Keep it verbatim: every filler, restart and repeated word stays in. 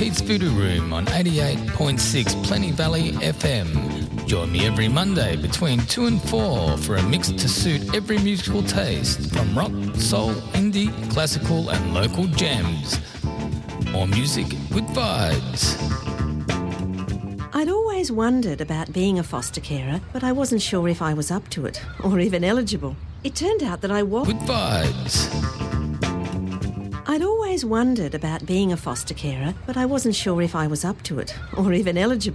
Pete's Voodoo Room on eighty-eight point six Plenty Valley F M. Join me every Monday between two and four for a mix to suit every musical taste, from rock, soul, indie, classical and local jams. More music, good vibes. I'd always wondered about being a foster carer, but I wasn't sure if I was up to it or even eligible. It turned out that I was. Good vibes. I'd always wondered about being a foster carer, but I wasn't sure if I was up to it or even eligible.